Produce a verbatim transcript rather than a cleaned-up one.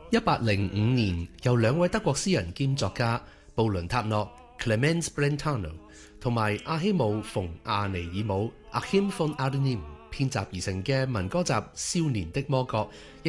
一八零五年，由兩位德國詩人兼作家布倫塔諾 （Clemens Brentano） 同埋阿希姆·馮·阿尼爾姆 （Achim von Arnim） 編集而成嘅民歌集《少年的魔國》。